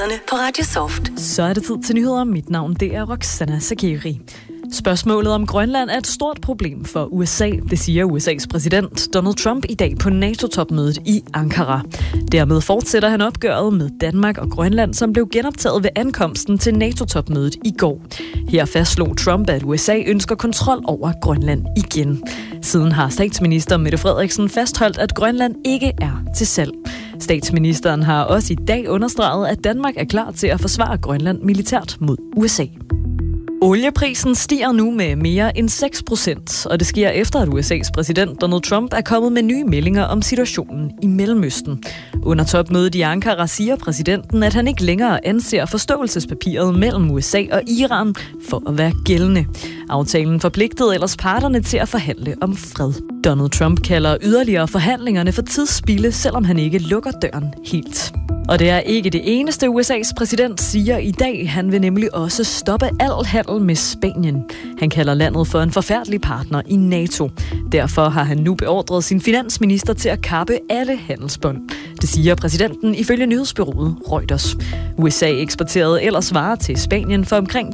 Nyhederne på Radio Soft. Så er det tid til nyheder. Mit navn det er Roxana Sakiri. Spørgsmålet om Grønland er et stort problem for USA, det siger USA's præsident Donald Trump i dag på NATO-topmødet i Ankara. Dermed fortsætter han opgøret med Danmark og Grønland, som blev genoptaget ved ankomsten til NATO-topmødet i går. Her fastslog Trump, at USA ønsker kontrol over Grønland igen. Siden har statsminister Mette Frederiksen fastholdt, at Grønland ikke er til salg. Statsministeren har også i dag understreget, at Danmark er klar til at forsvare Grønland militært mod USA. Olieprisen stiger nu med mere end 6%, og det sker efter, at USA's præsident Donald Trump er kommet med nye meldinger om situationen i Mellemøsten. Under topmødet i Ankara siger præsidenten, at han ikke længere anser forståelsespapiret mellem USA og Iran for at være gældende. Aftalen forpligtede ellers parterne til at forhandle om fred. Donald Trump kalder yderligere forhandlingerne for tidsspilde, selvom han ikke lukker døren helt. Og det er ikke det eneste, USA's præsident siger i dag. Han vil nemlig også stoppe al handel med Spanien. Han kalder landet for en forfærdelig partner i NATO. Derfor har han nu beordret sin finansminister til at kappe alle handelsbånd. Det siger præsidenten ifølge nyhedsbureauet Reuters. USA eksporterede ellers varer til Spanien for omkring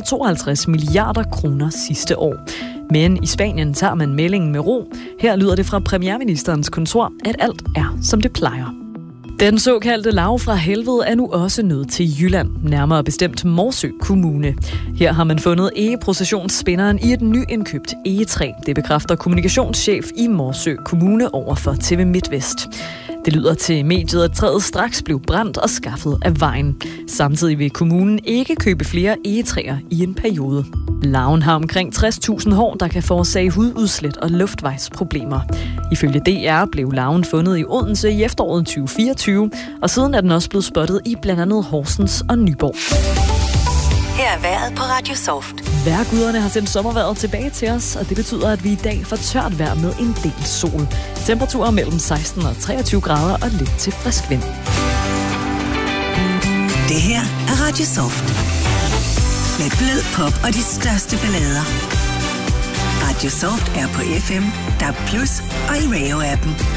252 milliarder kroner sidste år. Men i Spanien tager man meldingen med ro. Her lyder det fra premierministerens kontor, at alt er, som det plejer. Den såkaldte lav fra helvede er nu også nået til Jylland, nærmere bestemt Morsø Kommune. Her har man fundet egeprocessionsspinderen i et nyindkøbt egetræ. Det bekræfter kommunikationschef i Morsø Kommune over for TV MidtVest. Det lyder til mediet, at træet straks blev brændt og skaffet af vejen. Samtidig vil kommunen ikke købe flere egetræer i en periode. Larven har omkring 60.000 hår, der kan forårsage hududslæt og luftvejsproblemer. Ifølge DR blev larven fundet i Odense i efteråret 2024, og siden er den også blevet spottet i blandt andet Horsens og Nyborg. Her er vejret på Radio Soft. Vejrguderne har sendt sommervejret tilbage til os, og det betyder, at vi i dag får tørt vejr med en del sol. Temperaturer mellem 16 og 23 grader og lidt til frisk vind. Det her er Radio Soft. Med blød pop og de største ballader. Radio Soft er på FM, DAB+ og i Radio-appen.